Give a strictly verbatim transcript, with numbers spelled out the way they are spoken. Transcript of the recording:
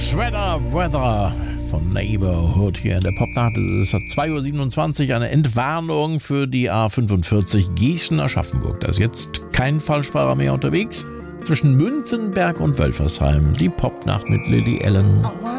Shredder Weather von Neighborhood hier in der Popnacht. Es ist zwei Uhr siebenundzwanzig, eine Entwarnung für die A fünfundvierzig Gießen-Aschaffenburg. Da ist jetzt kein Falschfahrer mehr unterwegs. Zwischen Münzenberg und Wölfersheim. Die Popnacht mit Lily Allen.